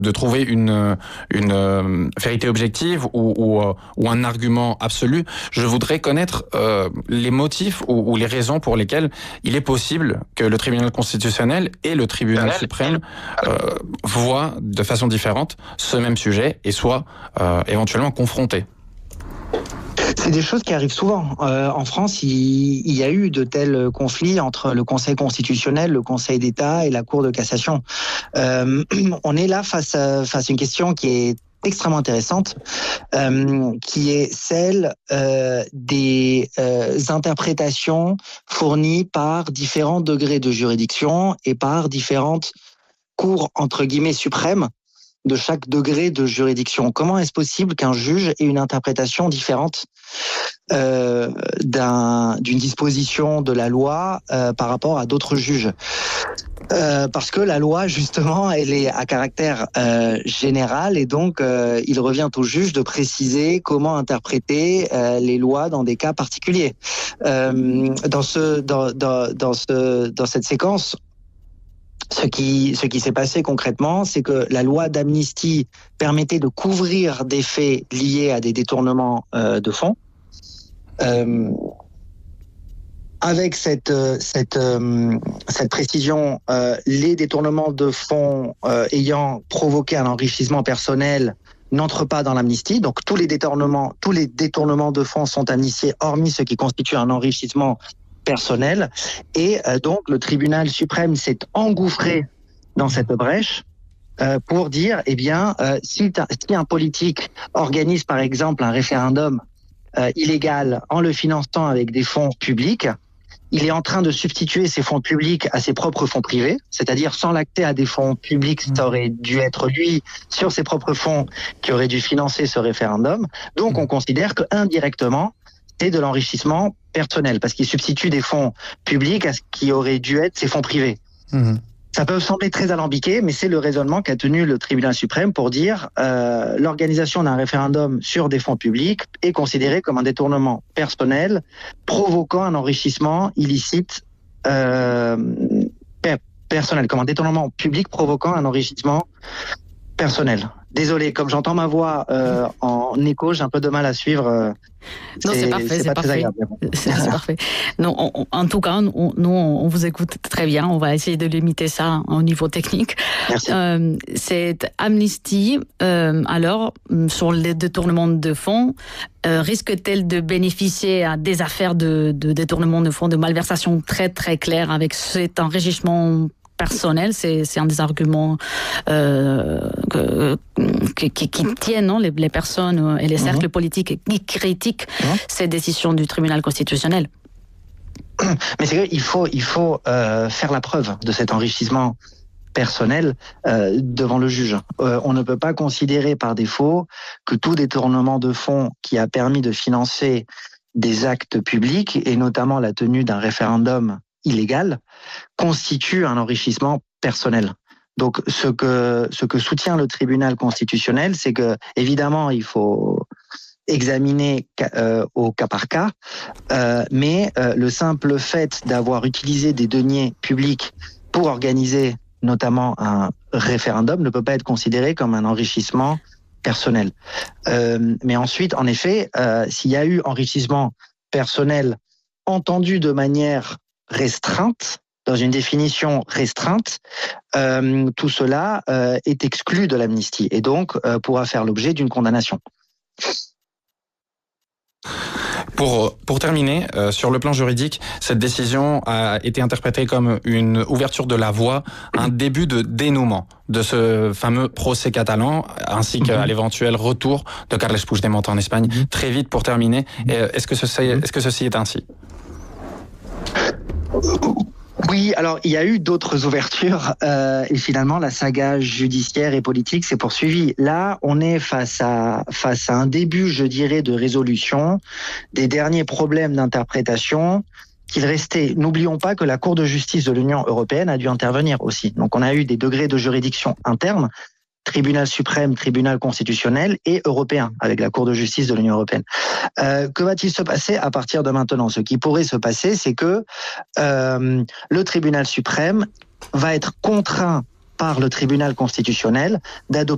de trouver une vérité objective ou un argument absolu. Je voudrais connaître les motifs ou les raisons pour lesquelles il est possible que le tribunal constitutionnel et le tribunal suprême voient de façon différente ce même sujet et soient éventuellement confrontés. C'est des choses qui arrivent souvent. En France, il y a eu de tels conflits entre le Conseil constitutionnel, le Conseil d'État et la Cour de cassation. On est là face à une question qui est extrêmement intéressante, qui est celle des interprétations fournies par différents degrés de juridiction et par différentes cours, entre guillemets, suprêmes de chaque degré de juridiction. Comment est-ce possible qu'un juge ait une interprétation différente d'une disposition de la loi par rapport à d'autres juges? Parce que la loi, justement, elle est à caractère général et donc il revient au juge de préciser comment interpréter les lois dans des cas particuliers. Dans cette séquence, ce qui s'est passé concrètement, c'est que la loi d'amnistie permettait de couvrir des faits liés à des détournements de fonds. Avec cette précision, les détournements de fonds ayant provoqué un enrichissement personnel n'entrent pas dans l'amnistie. Donc tous les détournements de fonds sont amnistiés, hormis ce qui constitue un enrichissement personnel. Et donc le tribunal suprême s'est engouffré dans cette brèche pour dire, eh bien, si un politique organise par exemple un référendum illégal en le finançant avec des fonds publics, il est en train de substituer ces fonds publics à ses propres fonds privés, c'est-à-dire sans l'accès à des fonds publics, ça aurait dû être lui, sur ses propres fonds, qui aurait dû financer ce référendum. Donc on considère que indirectement, c'est de l'enrichissement personnel, parce qu'il substitue des fonds publics à ce qui aurait dû être ses fonds privés. Ça peut sembler très alambiqué, mais c'est le raisonnement qu'a tenu le tribunal suprême pour dire l'organisation d'un référendum sur des fonds publics est considérée comme un détournement personnel provoquant un enrichissement illicite personnel, comme un détournement public provoquant un enrichissement personnel. Désolé, comme j'entends ma voix en écho, j'ai un peu de mal à suivre. Non, c'est parfait, c'est parfait. C'est parfait. Non, en tout cas, on vous écoute très bien. On va essayer de limiter ça au niveau technique. Merci. Cette amnistie, alors, sur les détournements de fonds, risque-t-elle de bénéficier à des affaires de détournement de fonds, de malversation très, très claires avec cet enrichissement personnel? C'est un des arguments qui tiennent, non, les personnes et les cercles politiques qui critiquent ces décisions du tribunal constitutionnel. Mais c'est qu'il faut faire la preuve de cet enrichissement personnel devant le juge. On ne peut pas considérer par défaut que tout détournement de fonds qui a permis de financer des actes publics, et notamment la tenue d'un référendum illégal, constitue un enrichissement personnel. Donc, ce que soutient le tribunal constitutionnel, c'est que, évidemment, il faut examiner au cas par cas, mais le simple fait d'avoir utilisé des deniers publics pour organiser notamment un référendum ne peut pas être considéré comme un enrichissement personnel. Mais ensuite, en effet, s'il y a eu enrichissement personnel entendu de manière restreinte, dans une définition restreinte, tout cela est exclu de l'amnistie et donc pourra faire l'objet d'une condamnation. Pour terminer, sur le plan juridique, cette décision a été interprétée comme une ouverture de la voie, un début de dénouement de ce fameux procès catalan, ainsi qu'à l'éventuel retour de Carles Puigdemont en Espagne. Très vite, pour terminer, est-ce que ceci est ainsi ? Oui, alors il y a eu d'autres ouvertures et finalement la saga judiciaire et politique s'est poursuivie. Là, on est face à un début, je dirais, de résolution des derniers problèmes d'interprétation qu'il restait. N'oublions pas que la Cour de justice de l'Union européenne a dû intervenir aussi. Donc on a eu des degrés de juridiction internes, tribunal suprême, tribunal constitutionnel et européen, avec la Cour de justice de l'Union européenne. Que va-t-il se passer à partir de maintenant ? Ce qui pourrait se passer, c'est que le tribunal suprême va être contraint par le tribunal constitutionnel d'adopter